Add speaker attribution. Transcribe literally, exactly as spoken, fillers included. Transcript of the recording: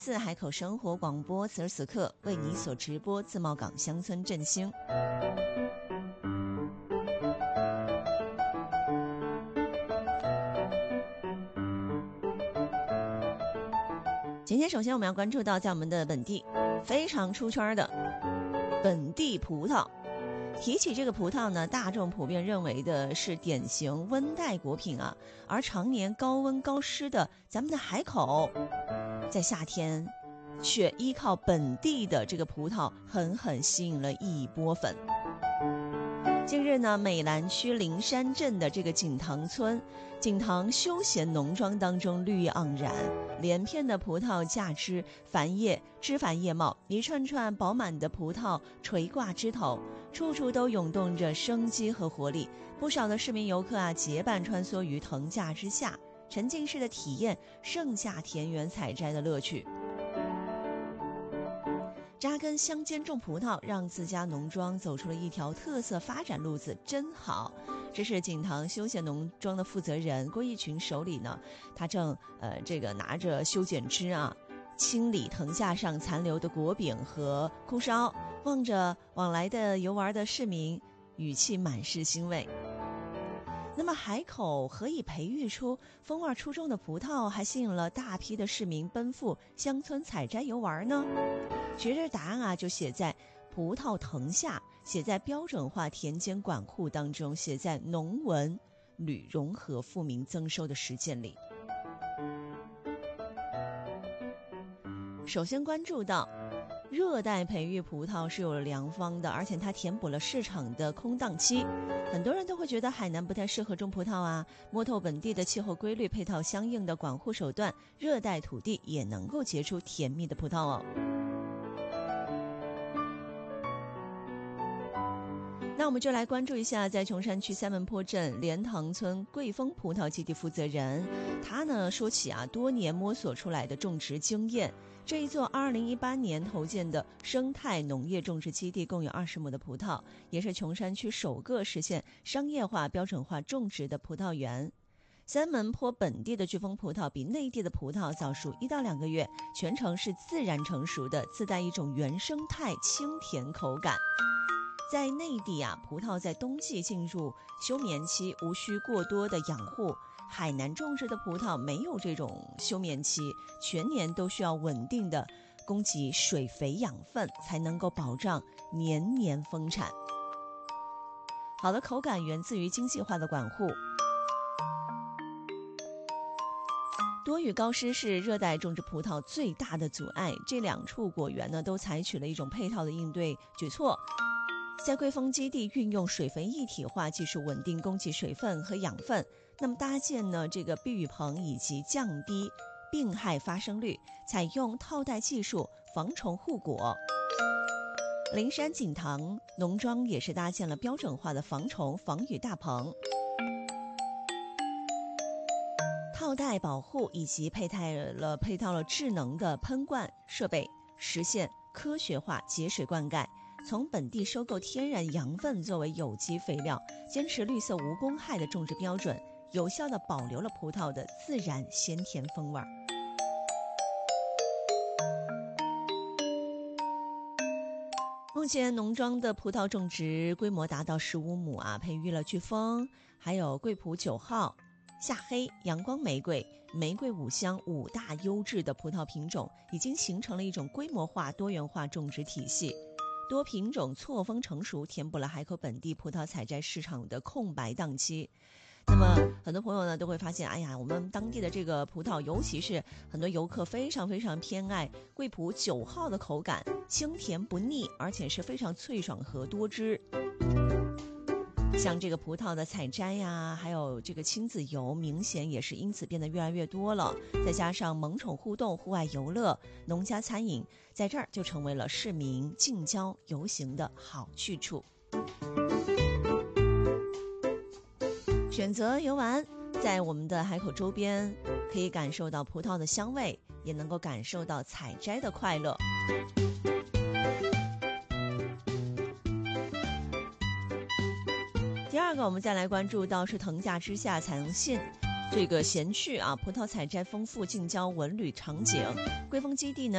Speaker 1: 自海口生活广播，此时此刻为你所直播自贸港乡村振兴。今天首先我们要关注到在我们的本地非常出圈的本地葡萄。提起这个葡萄呢，大众普遍认为的是典型温带果品啊，而常年高温高湿的咱们的海口，在夏天却依靠本地的这个葡萄狠狠吸引了一波粉。近日呢，美兰区灵山镇的这个景塘村景塘休闲农庄当中绿意盎然，连片的葡萄架枝繁叶，枝繁叶茂，一串串饱满的葡萄垂挂枝头，处处都涌动着生机和活力。不少的市民游客啊，结伴穿梭于藤架之下，沉浸式的体验盛夏田园采摘的乐趣。扎根乡间种葡萄，让自家农庄走出了一条特色发展路子，真好。这是景塘休闲农庄的负责人郭义群手里呢，他正呃这个拿着修剪枝啊，清理藤架上残留的果柄和枯梢，望着往来的游玩的市民，语气满是欣慰。那么海口何以培育出风味出众的葡萄，还吸引了大批的市民奔赴乡村采摘游玩呢？其实答案啊，就写在葡萄藤下，写在标准化田间管库当中，写在农文旅融合富民增收的实践里。首先关注到热带培育葡萄是有良方的，而且它填补了市场的空档期。很多人都会觉得海南不太适合种葡萄啊，摸透本地的气候规律，配套相应的管护手段，热带土地也能够结出甜蜜的葡萄哦。那我们就来关注一下，在琼山区三门坡镇莲塘村桂丰葡萄基地负责人，他呢说起啊多年摸索出来的种植经验。这一座二零一八年投建的生态农业种植基地共有二十亩的葡萄，也是琼山区首个实现商业化标准化种植的葡萄园。三门坡本地的巨峰葡萄比内地的葡萄早熟一到两个月，全程是自然成熟的，自带一种原生态清甜口感。在内地啊，葡萄在冬季进入休眠期，无需过多的养护。海南种植的葡萄没有这种休眠期，全年都需要稳定的供给水肥养分，才能够保障年年丰产。好的口感源自于精细化的管护。多雨高湿是热带种植葡萄最大的阻碍，这两处果园呢都采取了一种配套的应对举措。在桂丰基地运用水肥一体化技术，稳定供给水分和养分，那么搭建呢这个避雨棚，以及降低病害发生率，采用套袋技术防虫护果。灵山景塘农庄也是搭建了标准化的防虫防雨大棚，套袋保护以及配套了配套了智能的喷灌设备，实现科学化节水灌溉。从本地收购天然羊粪作为有机肥料，坚持绿色无公害的种植标准，有效地保留了葡萄的自然鲜甜风味。目前农庄的葡萄种植规模达到十五亩啊，培育了巨峰，还有桂普九号、夏黑、阳光玫瑰、玫瑰五香五大优质的葡萄品种，已经形成了一种规模化多元化种植体系。多品种错峰成熟，填补了海口本地葡萄采摘市场的空白档期。那么很多朋友呢都会发现，哎呀，我们当地的这个葡萄，尤其是很多游客非常非常偏爱桂普九号的口感，清甜不腻，而且是非常脆爽和多汁。像这个葡萄的采摘呀，还有这个亲子游，明显也是因此变得越来越多了。再加上萌宠互动、户外游乐、农家餐饮，在这儿就成为了市民近郊游行的好去处。选择游玩，在我们的海口周边，可以感受到葡萄的香味，也能够感受到采摘的快乐。第二个，我们再来关注到是藤架之下才能信这个闲趣啊，葡萄采摘丰富近郊文旅场景。桂丰基地呢